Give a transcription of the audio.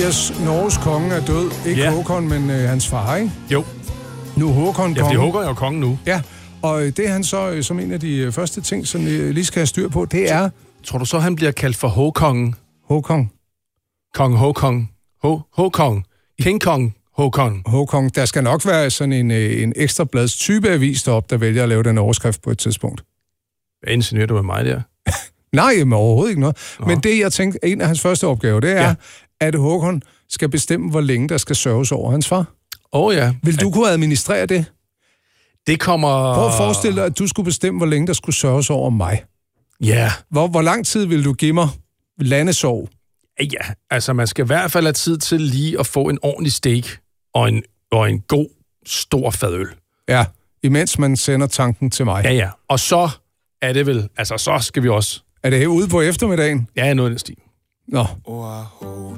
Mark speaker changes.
Speaker 1: Mathias, Norges konge er død. Ikke Håkon, men hans far, ikke?
Speaker 2: Jo.
Speaker 1: Nu Håkon konge.
Speaker 2: Ja, fordi Håkon er jo konge nu.
Speaker 1: Ja, og det han så som en af de første ting, som jeg lige skal have styr på, det er...
Speaker 2: Tror du så, han bliver kaldt for Håkon?
Speaker 1: Håkon.
Speaker 2: Kong Håkon. Håkon. King Kong Håkon.
Speaker 1: Håkon. Der skal nok være sådan en ekstrablads type avis deroppe, der vælger at lave den overskrift på et tidspunkt.
Speaker 2: Hvad insinuerer du med mig der?
Speaker 1: Nej, men overhovedet ikke noget. Nå. Men det, jeg tænkte, en af hans første opgaver, det er, at Håkon skal bestemme, hvor længe der skal sørges over hans far.
Speaker 2: Ja.
Speaker 1: Vil du kunne administrere det?
Speaker 2: Det kommer...
Speaker 1: Prøv at forestille dig, at du skulle bestemme, hvor længe der skulle sørges over mig.
Speaker 2: Ja.
Speaker 1: Hvor lang tid vil du give mig landesorg?
Speaker 2: Ja, altså man skal i hvert fald have tid til lige at få en ordentlig steak og en god, stor fadøl.
Speaker 1: Ja, imens man sender tanken til mig.
Speaker 2: Ja. Og så er det vel, altså så skal vi også...
Speaker 1: Er det ude på eftermiddagen?
Speaker 2: Ja, noget af den stil.
Speaker 1: Nå.